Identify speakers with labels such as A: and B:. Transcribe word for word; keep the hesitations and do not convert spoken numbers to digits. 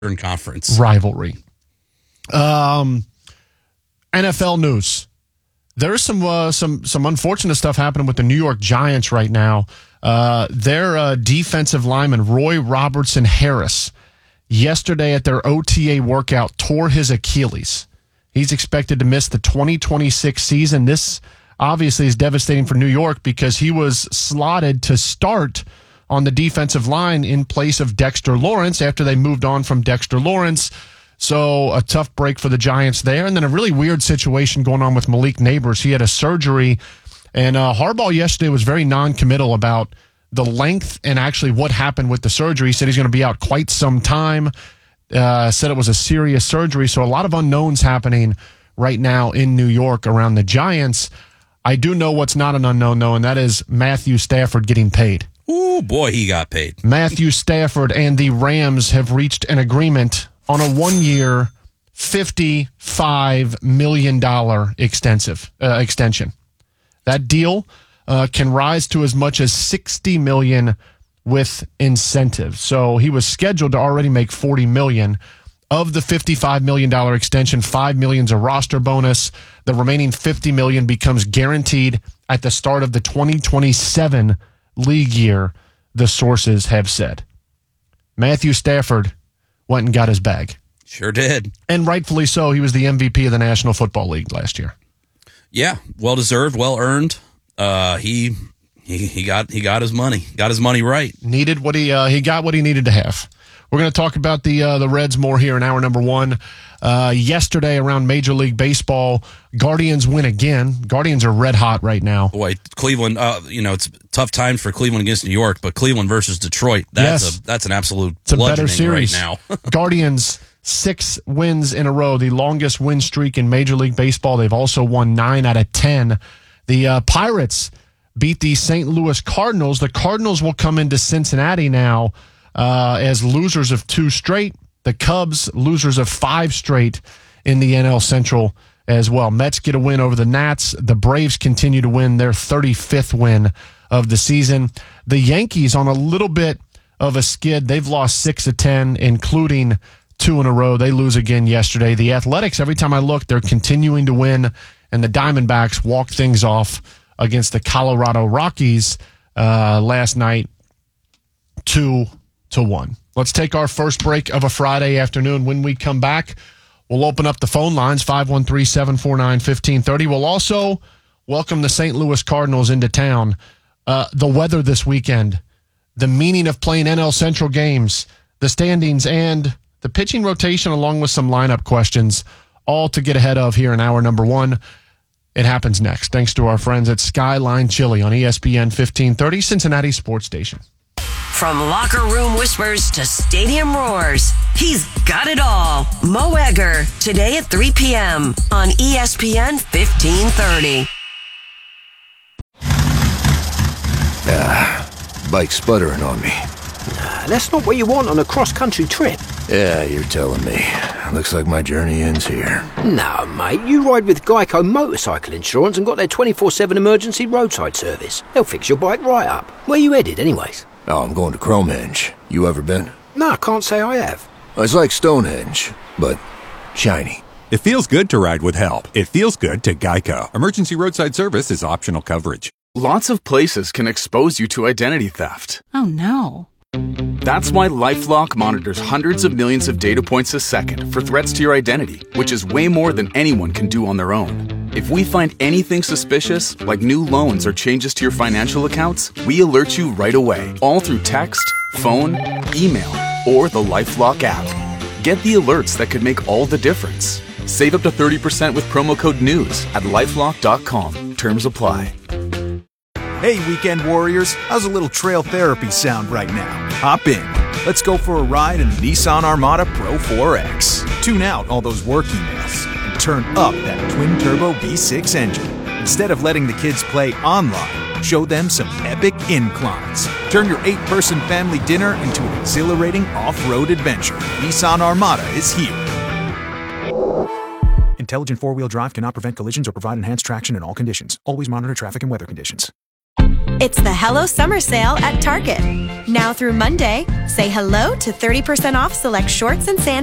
A: Conference
B: rivalry. Um, N F L news. There's some uh, some some unfortunate stuff happening with the New York Giants right now. Uh, their uh, defensive lineman Roy Robertson Harris yesterday at their O T A workout tore his Achilles. He's expected to miss the twenty twenty-six season. This obviously is devastating for New York because he was slotted to start on the defensive line in place of Dexter Lawrence after they moved on from Dexter Lawrence. So a tough break for the Giants there. And then a really weird situation going on with Malik Neighbors. He had a surgery, and uh, Harbaugh yesterday was very non-committal about the length and actually what happened with the surgery. He said he's going to be out quite some time, uh, said it was a serious surgery. So a lot of unknowns happening right now in New York around the Giants. I do know what's not an unknown, though, and that is Matthew Stafford getting paid.
A: Ooh, boy, he got paid.
B: Matthew Stafford and the Rams have reached an agreement on a one-year, fifty-five million dollars extensive uh, extension. That deal uh, can rise to as much as sixty million dollars with incentives. So he was scheduled to already make forty million dollars. Of the fifty-five million dollars extension, five million dollars is a roster bonus. The remaining fifty million dollars becomes guaranteed at the start of the twenty twenty-seven league year, the sources have said. Matthew Stafford went and got his bag.
A: Sure did.
B: And rightfully so. He was the M V P of the National Football League last year.
A: Yeah, well-deserved, well-earned. Uh, he he he got he got his money. Got his money right.
B: Needed what he uh, he got what he needed to have. We're going to talk about the uh, the Reds more here in hour number one. Uh, yesterday around Major League Baseball, Guardians win again. Guardians are red hot right now.
A: Boy, Cleveland, uh, you know, it's tough times for Cleveland against New York, but Cleveland versus Detroit, that's
B: yes.
A: a that's an absolute
B: it's a better
A: bludgeoning
B: series
A: right now.
B: Guardians, six wins in a row, the longest win streak in Major League Baseball. They've also won nine out of ten. The uh, Pirates beat the Saint Louis Cardinals. The Cardinals will come into Cincinnati now uh, as losers of two straight. The Cubs, losers of five straight in the N L Central as well. Mets get a win over the Nats. The Braves continue to win their thirty-fifth win of the season. The Yankees on a little bit of a skid. They've lost six of ten, including two in a row. They lose again yesterday. The Athletics, every time I look, they're continuing to win, and the Diamondbacks walk things off against the Colorado Rockies uh, last night, two to one. Let's take our first break of a Friday afternoon. When we come back, we'll open up the phone lines, five one three, seven four nine, one five three zero. We'll also welcome the Saint Louis Cardinals into town. Uh, the weather this weekend, the meaning of playing N L Central games, the standings, and the pitching rotation, along with some lineup questions, all to get ahead of here in hour number one. It happens next, thanks to our friends at Skyline Chili on E S P N fifteen thirty, Cincinnati Sports Station.
C: From locker room whispers to stadium roars, he's got it all. Mo Egger, today at three p.m. on E S P N fifteen thirty.
D: Ah, bike's sputtering on me.
E: Nah, that's not what you want on a cross-country trip.
D: Yeah, you're telling me. Looks like my journey ends here.
E: No, mate, you ride with Geico Motorcycle Insurance and got their twenty-four seven emergency roadside service. They'll fix your bike right up. Where you headed, anyways?
D: Oh, I'm going to Cromenge. You ever been?
E: No, I can't say I have.
D: It's like Stonehenge, but shiny.
F: It feels good to ride with help. It feels good to Geico. Emergency roadside service is optional coverage.
G: Lots of places can expose you to identity theft.
H: Oh, no.
G: That's why LifeLock monitors hundreds of millions of data points a second for threats to your identity, which is way more than anyone can do on their own. If we find anything suspicious, like new loans or changes to your financial accounts, we alert you right away, all through text, phone, email, or the LifeLock app. Get the alerts that could make all the difference. Save up to thirty percent with promo code NEWS at lifelock dot com. Terms apply.
I: Hey, weekend warriors, how's a little trail therapy sound right now? Hop in. Let's go for a ride in the Nissan Armada Pro four X. Tune out all those work emails and turn up that twin-turbo V six engine. Instead of letting the kids play online, show them some epic inclines. Turn your eight-person family dinner into an exhilarating off-road adventure. Nissan Armada is here. Intelligent four-wheel drive cannot prevent collisions or provide enhanced traction in all conditions. Always monitor traffic and weather conditions.
H: It's the Hello Summer Sale at Target. Now through Monday, say hello to thirty percent off select shorts and sandals.